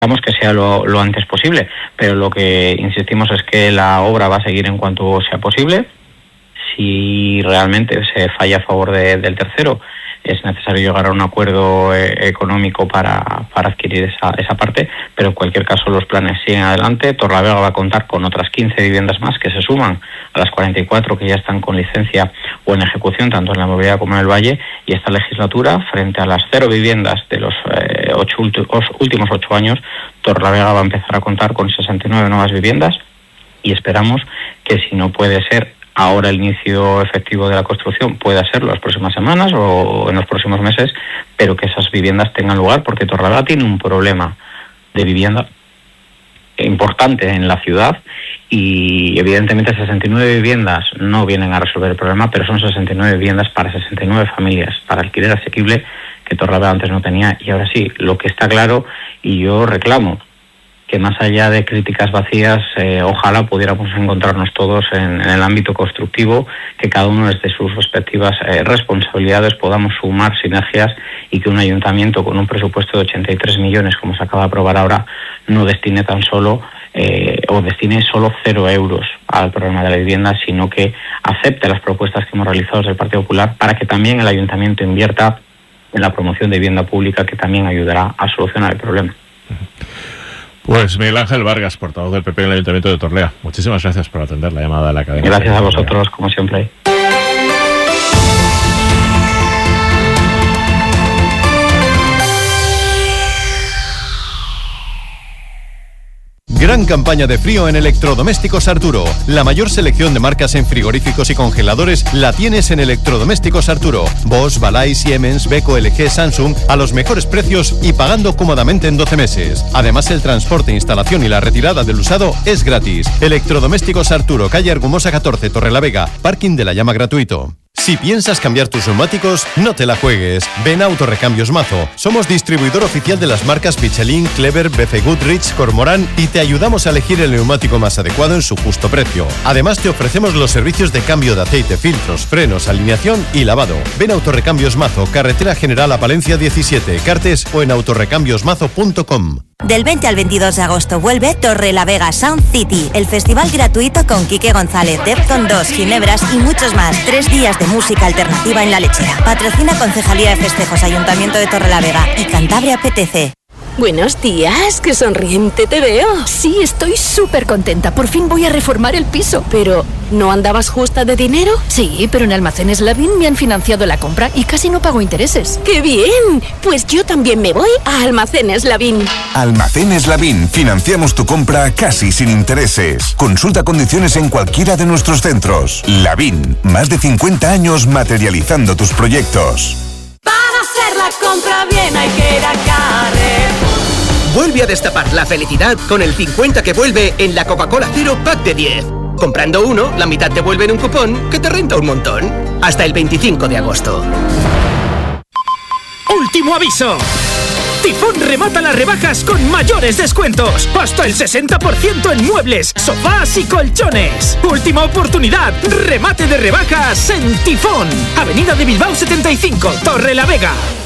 Vamos que sea lo antes posible, pero lo que insistimos es que la obra va a seguir en cuanto sea posible. Si realmente se falla a favor del tercero, es necesario llegar a un acuerdo económico para adquirir esa parte, pero en cualquier caso los planes siguen adelante. Torrelavega va a contar con otras 15 viviendas más que se suman a las 44 que ya están con licencia o en ejecución, tanto en la Movilidad como en el Valle, y esta legislatura, frente a las 0 viviendas de los últimos 8 años, Torrelavega va a empezar a contar con 69 nuevas viviendas y esperamos que, si no puede ser ahora el inicio efectivo de la construcción, pueda ser las próximas semanas o en los próximos meses, pero que esas viviendas tengan lugar, porque Torrelavega tiene un problema de vivienda importante en la ciudad y evidentemente 69 viviendas no vienen a resolver el problema, pero son 69 viviendas para 69 familias, para alquiler asequible, que Torrelavega antes no tenía. Y ahora sí, lo que está claro, y yo reclamo, que más allá de críticas vacías, ojalá pudiéramos encontrarnos todos en el ámbito constructivo, que cada uno desde sus respectivas responsabilidades podamos sumar sinergias y que un ayuntamiento con un presupuesto de 83 millones, como se acaba de aprobar ahora, no destine tan solo o destine solo 0 euros al programa de la vivienda, sino que acepte las propuestas que hemos realizado desde el Partido Popular para que también el ayuntamiento invierta en la promoción de vivienda pública, que también ayudará a solucionar el problema. Pues Miguel Ángel Vargas, portavoz del PP en el Ayuntamiento de Torlea, muchísimas gracias por atender la llamada de la cadena. Gracias a vosotros, como siempre. Gran campaña de frío en Electrodomésticos Arturo. La mayor selección de marcas en frigoríficos y congeladores la tienes en Electrodomésticos Arturo. Bosch, Balay, Siemens, Beko, LG, Samsung a los mejores precios y pagando cómodamente en 12 meses. Además, el transporte, instalación y la retirada del usado es gratis. Electrodomésticos Arturo, calle Argumosa 14, Torrelavega. Parking de la Llama gratuito. Si piensas cambiar tus neumáticos, no te la juegues. Ven a Autorrecambios Mazo. Somos distribuidor oficial de las marcas Michelin, Clever, BF Goodrich, Cormorán y te ayudamos a elegir el neumático más adecuado en su justo precio. Además, te ofrecemos los servicios de cambio de aceite, filtros, frenos, alineación y lavado. Ven a Autorrecambios Mazo, Carretera General a Palencia 17, Cartes o en autorrecambiosmazo.com. Del 20 al 22 de agosto vuelve Torrelavega Sound City, el festival gratuito con Quique González, Defcon 2, Ginebras y muchos más. 3 días de música alternativa en La Lechera. Patrocina Concejalía de Festejos, Ayuntamiento de Torrelavega y Cantabria PTC. Buenos días, qué sonriente te veo. Sí, estoy súper contenta. Por fin voy a reformar el piso. Pero, ¿no andabas justa de dinero? Sí, pero en Almacenes Lavín me han financiado la compra y casi no pago intereses. ¡Qué bien! Pues yo también me voy a Almacenes Lavín. Almacenes Lavín. Financiamos tu compra casi sin intereses. Consulta condiciones en cualquiera de nuestros centros. Lavín. Más de 50 años materializando tus proyectos. Para hacer la compra bien hay que ir a Carrefour. Vuelve a destapar la felicidad con el 50 que vuelve en la Coca-Cola Cero Pack de 10. Comprando uno, la mitad te vuelve en un cupón que te renta un montón. Hasta el 25 de agosto. ¡Último aviso! Tifón remata las rebajas con mayores descuentos. Hasta el 60% en muebles, sofás y colchones. Última oportunidad. Remate de rebajas en Tifón. Avenida de Bilbao 75, Torrelavega.